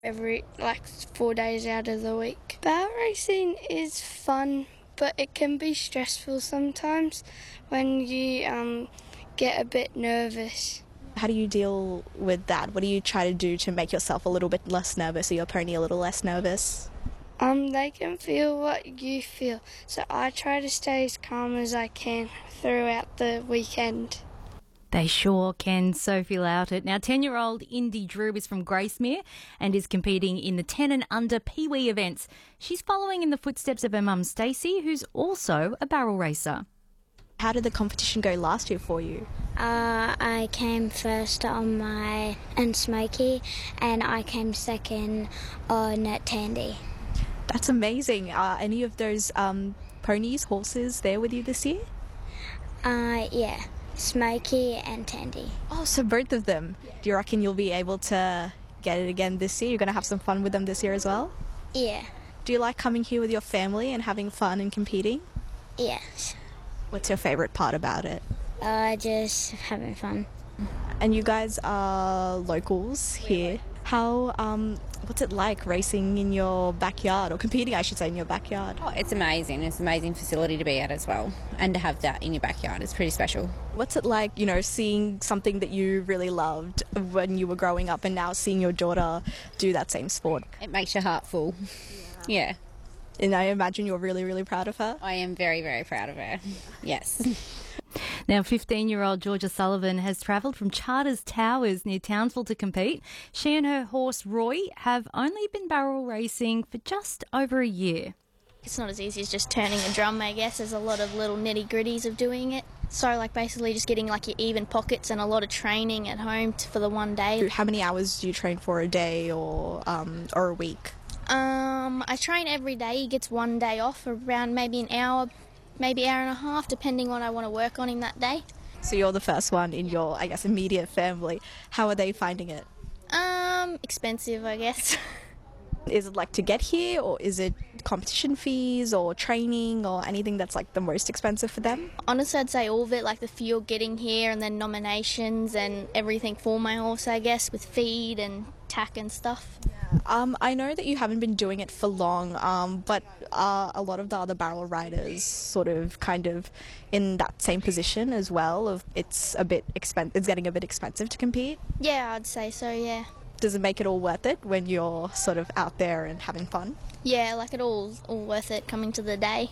every 4 days out of the week. Barrel racing is fun, but it can be stressful sometimes when you get a bit nervous. How do you deal with that? What do you try to do to make yourself a little bit less nervous or your pony a little less nervous? They can feel what you feel, so I try to stay as calm as I can throughout the weekend. They sure can. Sophie Loughton. Now, 10-year-old Indy Drew is from Gracemere and is competing in the 10 and under Pee-wee events. She's following in the footsteps of her mum Stacey, who's also a barrel racer. How did the competition go last year for you? I came first on my and Smokey, and I came second on Tandy. That's amazing. Are any of those ponies, horses there with you this year? Yeah, Smokey and Tandy. Oh, so both of them. Yeah. Do you reckon you'll be able to get it again this year? You're going to have some fun with them this year as well? Yeah. Do you like coming here with your family and having fun and competing? Yes. What's your favourite part about it? Just having fun. And you guys are locals here. What's it like racing in your backyard, or competing, I should say, in your backyard? Oh, it's amazing. It's an amazing facility to be at as well. And to have that in your backyard is pretty special. What's it like, seeing something that you really loved when you were growing up and now seeing your daughter do that same sport? It makes your heart full. Yeah. And I imagine you're really, really proud of her? I am very, very proud of her. Yes. Now, 15-year-old Georgia Sullivan has travelled from Charters Towers near Townsville to compete. She and her horse Roy have only been barrel racing for just over a year. It's not as easy as just turning a drum, I guess. There's a lot of little nitty-gritties of doing it. So, basically just getting, your even pockets and a lot of training at home for the one day. How many hours do you train for a day or a week? I train every day. He gets one day off, around maybe an hour, maybe hour and a half, depending on what I want to work on in that day. So you're the first one in your, immediate family. How are they finding it? Expensive, I guess. Is it to get here, or is it competition fees or training or anything that's the most expensive for them? Honestly, I'd say all of it, the fuel getting here and then nominations and everything for my horse, I guess, with feed and tack and stuff. I know that you haven't been doing it for long, but are a lot of the other barrel riders sort of in that same position as well? Of it's getting a bit expensive to compete? Yeah, I'd say so, yeah. Does it make it all worth it when you're sort of out there and having fun? Yeah, it all worth it coming to the day.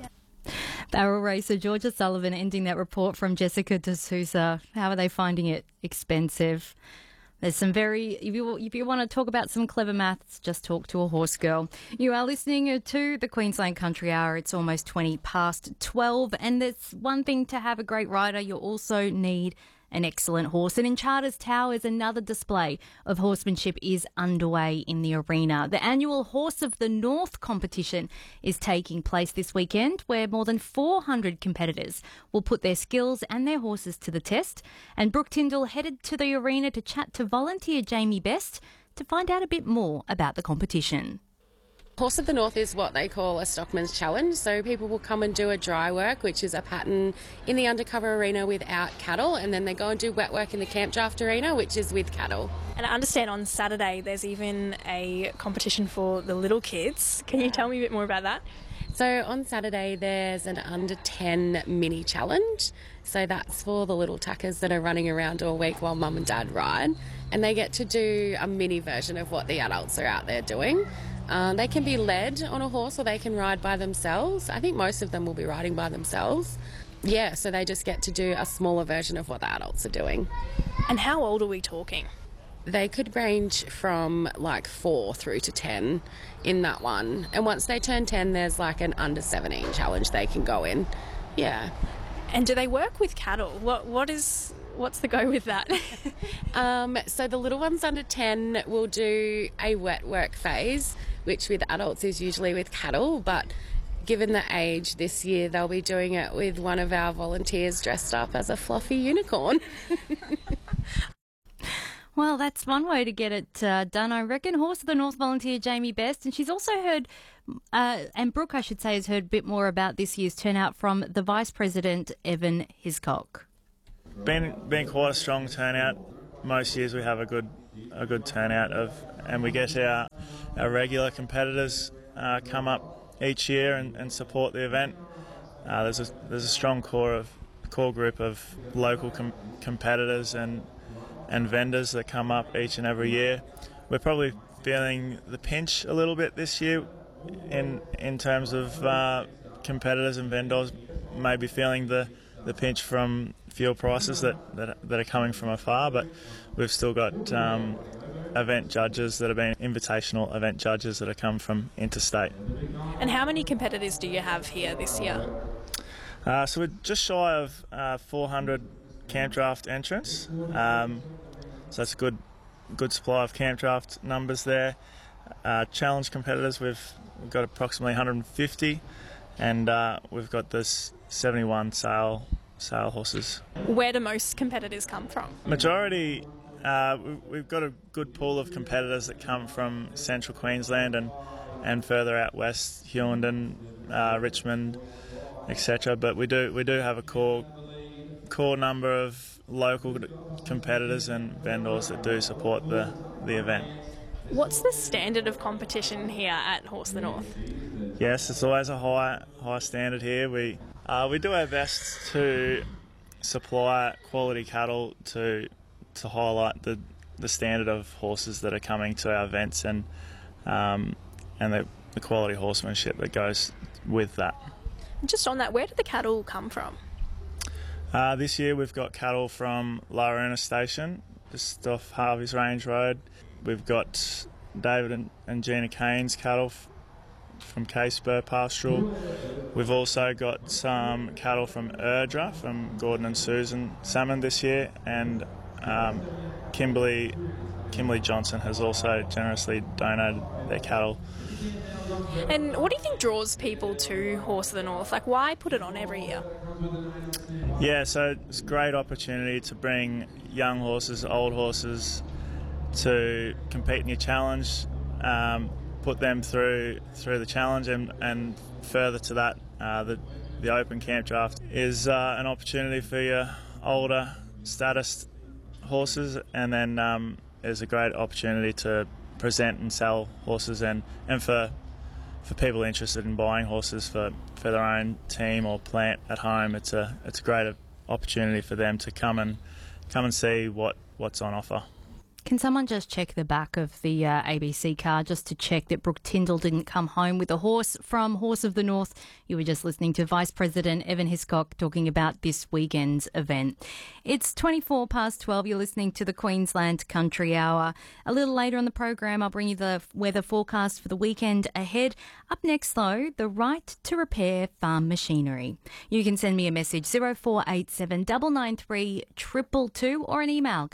Barrel racer Georgia Sullivan ending that report from Jessica D'Souza. How are they finding it expensive? There's some if you want to talk about some clever maths, just talk to a horse girl. You are listening to the Queensland Country Hour. It's almost 20 past 12, and there's one thing to have a great rider. You also need an excellent horse. And in Charters Towers, another display of horsemanship is underway in the arena. The annual Horse of the North competition is taking place this weekend, where more than 400 competitors will put their skills and their horses to the test. And Brooke Tyndall headed to the arena to chat to volunteer Jamie Best to find out a bit more about the competition. Horse of the North is what they call a stockman's challenge, so people will come and do a dry work, which is a pattern in the undercover arena without cattle, and then they go and do wet work in the camp draft arena, which is with cattle. And I understand on Saturday there's even a competition for the little kids. Can you tell me a bit more about that? So on Saturday there's an under 10 mini challenge, so that's for the little tackers that are running around all week while mum and dad ride, and they get to do a mini version of what the adults are out there doing. They can be led on a horse or they can ride by themselves. I think most of them will be riding by themselves. Yeah, so they just get to do a smaller version of what the adults are doing. And how old are we talking? They could range from 4 through to 10 in that one. And once they turn 10, there's an under 17 challenge they can go in. Yeah. And do they work with cattle? What's the go with that? So the little ones under 10 will do a wet work phase, which with adults is usually with cattle, but given the age this year, they'll be doing it with one of our volunteers dressed up as a fluffy unicorn. Well, that's one way to get it done, I reckon. Horse of the North volunteer Jamie Best, and she's also heard, and Brooke, I should say, has heard a bit more about this year's turnout from the Vice President, Evan Hiscock. Been quite a strong turnout. Most years we have a good turnout of and we get our regular competitors come up each year and support the event. There's a strong core group of local competitors and vendors that come up each and every year. We're probably feeling the pinch a little bit this year in terms of competitors and vendors maybe feeling the pinch from fuel prices that are coming from afar, but we've still got event judges that have been invitational event judges that have come from interstate. And how many competitors do you have here this year? So we're just shy of 400 camp draft entrants. So that's a good supply of camp draft numbers there. Challenge competitors, we've got approximately 150, and we've got this 71 sale horses. Where do most competitors come from? Majority, we've got a good pool of competitors that come from central Queensland and further out west, Hughenden, Richmond, etc. But we do have a core number of local competitors and vendors that do support the event. What's the standard of competition here at Horse of the North? Yes, it's always a high standard here. We do our best to supply quality cattle to highlight the standard of horses that are coming to our events and the quality horsemanship that goes with that. Just on that, where do the cattle come from? This year we've got cattle from Laruna Station, just off Harvey's Range Road. We've got David and Gina Kane's cattle from K-Spur Pastoral. We've also got some cattle from Erdra, from Gordon and Susan Salmon this year, and Kimberley Johnson has also generously donated their cattle. And what do you think draws people to Horse of the North? Like, why put it on every year? Yeah, so it's a great opportunity to bring young horses, old horses, to compete in your challenge, put them through the challenge, and further to that, the open camp draft is an opportunity for your older status horses, and then is a great opportunity to present and sell horses, and for people interested in buying horses for their own team or plant at home. It's a great opportunity for them to come and see what's on offer. Can someone just check the back of the ABC car just to check that Brooke Tyndall didn't come home with a horse from Horse of the North? You were just listening to Vice President Evan Hiscock talking about this weekend's event. It's 24 past 12. You're listening to the Queensland Country Hour. A little later on the program, I'll bring you the weather forecast for the weekend ahead. Up next, though, the right to repair farm machinery. You can send me a message 0487 993 222 or an email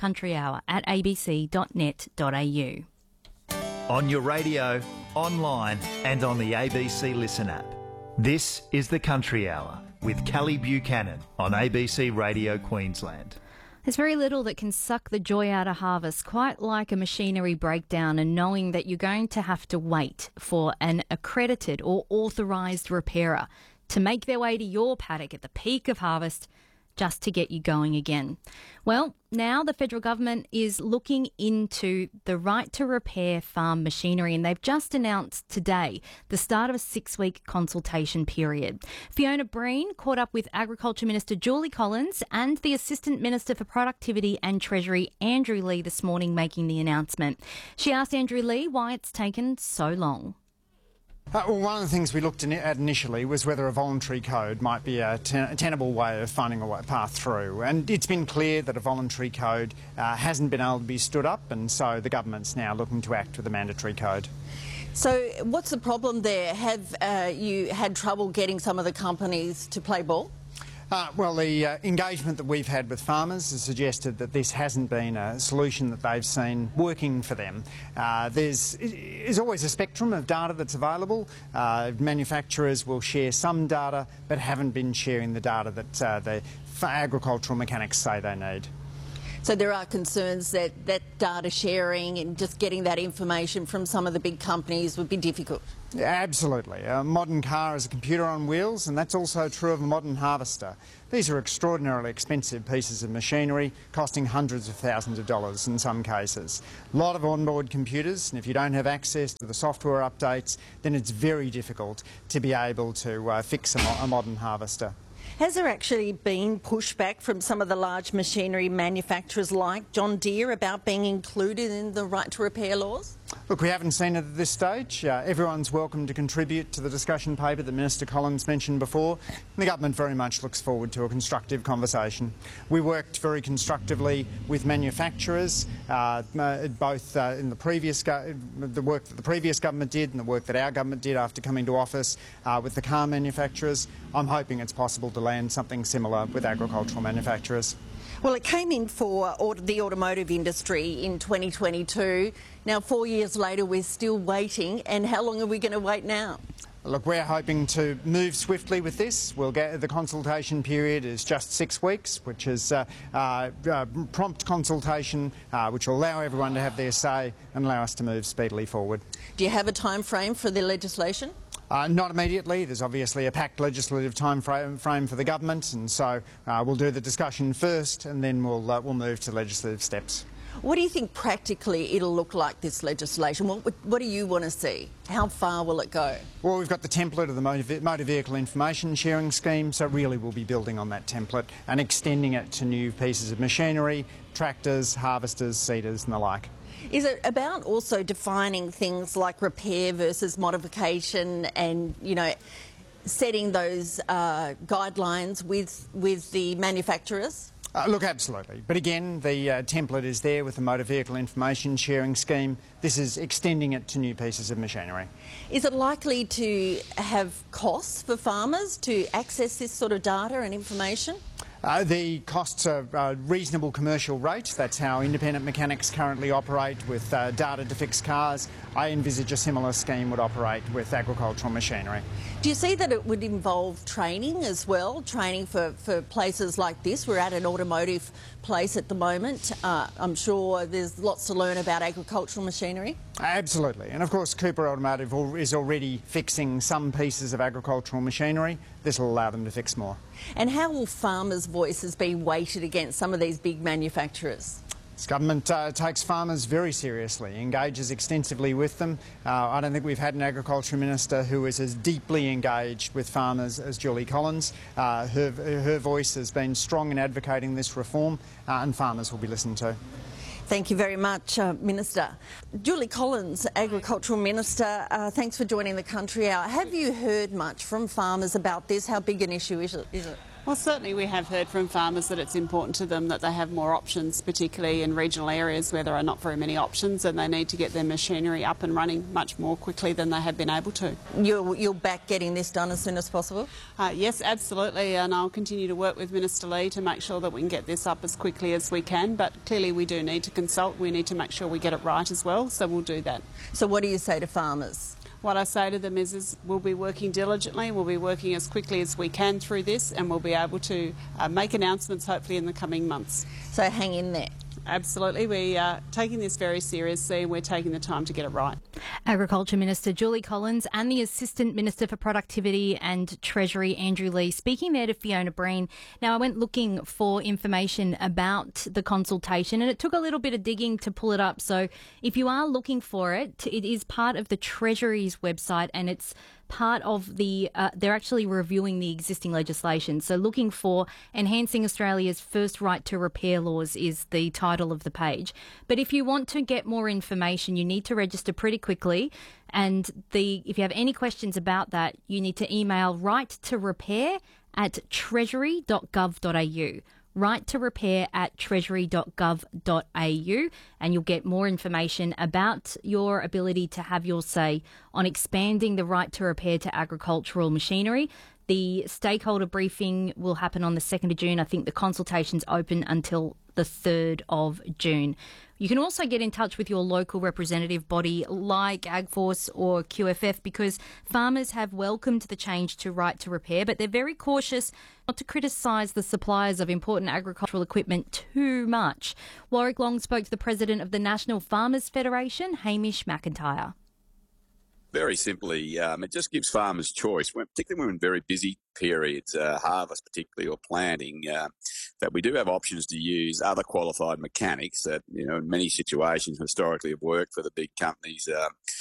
countryhour@abc.net.au. On your radio, online and on the ABC Listen app. This is the Country Hour with Kelly Buchanan on ABC Radio Queensland. There's very little that can suck the joy out of harvest, quite like a machinery breakdown, and knowing that you're going to have to wait for an accredited or authorised repairer to make their way to your paddock at the peak of harvest just to get you going again. Well, now the federal government is looking into the right to repair farm machinery, and they've just announced today the start of a 6-week consultation period. Fiona Breen caught up with Agriculture Minister Julie Collins and the Assistant Minister for Productivity and Treasury, Andrew Lee, this morning making the announcement. She asked Andrew Lee why it's taken so long. Well, one of the things we looked at initially was whether a voluntary code might be a tenable way of finding a path through. And it's been clear that a voluntary code hasn't been able to be stood up, and so the government's now looking to act with a mandatory code. So what's the problem there? Have you had trouble getting some of the companies to play ball? Well, the engagement that we've had with farmers has suggested that this hasn't been a solution that they've seen working for them. There's always a spectrum of data that's available. Manufacturers will share some data but haven't been sharing the data that the agricultural mechanics say they need. So there are concerns that data sharing and just getting that information from some of the big companies would be difficult. Yeah, absolutely. A modern car is a computer on wheels, and that's also true of a modern harvester. These are extraordinarily expensive pieces of machinery, costing hundreds of thousands of dollars in some cases. A lot of onboard computers, and if you don't have access to the software updates, then it's very difficult to be able to fix a modern harvester. Has there actually been pushback from some of the large machinery manufacturers like John Deere about being included in the right to repair laws? Look, we haven't seen it at this stage. Everyone's welcome to contribute to the discussion paper that Minister Collins mentioned before. And the government very much looks forward to a constructive conversation. We worked very constructively with manufacturers, both in the previous the work that the previous government did and the work that our government did after coming to office with the car manufacturers. I'm hoping it's possible to land something similar with agricultural manufacturers. Well, it came in for the automotive industry in 2022. Now, 4 years later, we're still waiting. And how long are we going to wait now? Look, we're hoping to move swiftly with this. We'll get the consultation period is just 6 weeks, which is prompt consultation, which will allow everyone to have their say and allow us to move speedily forward. Do you have a time frame for the legislation? Not immediately. There's obviously a packed legislative time frame for the government, and so we'll do the discussion first, and then we'll move to legislative steps. What do you think practically it'll look like, this legislation? What do you want to see? How far will it go? Well, we've got the template of the motor vehicle information sharing scheme, so really we'll be building on that template and extending it to new pieces of machinery, tractors, harvesters, seeders and the like. Is it about also defining things like repair versus modification and, you know, setting those guidelines with the manufacturers? Look, absolutely. But again, the template is there with the motor vehicle information sharing scheme. This is extending it to new pieces of machinery. Is it likely to have costs for farmers to access this sort of data and information? The costs are a reasonable commercial rate. That's how independent mechanics currently operate with data to fix cars. I envisage a similar scheme would operate with agricultural machinery. Do you see that it would involve training as well? Training for places like this? We're at an automotive place at the moment. I'm sure there's lots to learn about agricultural machinery. Absolutely. And of course Cooper Automotive is already fixing some pieces of agricultural machinery. This will allow them to fix more. And how will farmers' voices be weighted against some of these big manufacturers? This government takes farmers very seriously, engages extensively with them. I don't think we've had an agriculture minister who is as deeply engaged with farmers as Julie Collins. Her voice has been strong in advocating this reform, and farmers will be listened to. Thank you very much, Minister. Julie Collins, Agricultural Minister, thanks for joining the Country Hour. Have you heard much from farmers about this? How big an issue is it? Well, certainly we have heard from farmers that it's important to them that they have more options, particularly in regional areas where there are not very many options, and they need to get their machinery up and running much more quickly than they have been able to. You'll back getting this done as soon as possible? Yes, absolutely, and I'll continue to work with Minister Lee to make sure that we can get this up as quickly as we can, but clearly we do need to consult. We need to make sure we get it right as well, so we'll do that. So what do you say to farmers? What I say to them is we'll be working diligently, we'll be working as quickly as we can through this, and we'll be able to make announcements hopefully in the coming months. So hang in there. Absolutely. We are taking this very seriously and we're taking the time to get it right. Agriculture Minister Julie Collins and the Assistant Minister for Productivity and Treasury, Andrew Lee, speaking there to Fiona Breen. Now, I went looking for information about the consultation and it took a little bit of digging to pull it up. So if you are looking for it, it is part of the Treasury's website and it's part of the, they're actually reviewing the existing legislation. So looking for Enhancing Australia's First Right to Repair Laws is the title of the page. But if you want to get more information, you need to register pretty quickly. And if you have any questions about that, you need to email right2repair@treasury.gov.au. right2repair@treasury.gov.au, and you'll get more information about your ability to have your say on expanding the right to repair to agricultural machinery. The stakeholder briefing will happen on the 2nd of June. I think the consultation's open until the 3rd of June. You can also get in touch with your local representative body like AgForce or QFF, because farmers have welcomed the change to right to repair, but they're very cautious not to criticise the suppliers of important agricultural equipment too much. Warwick Long spoke to the president of the National Farmers Federation, Hamish McIntyre. Very simply, it just gives farmers choice, particularly when we're in very busy periods, harvest particularly, or planting, that we do have options to use other qualified mechanics that, in many situations historically have worked for the big companies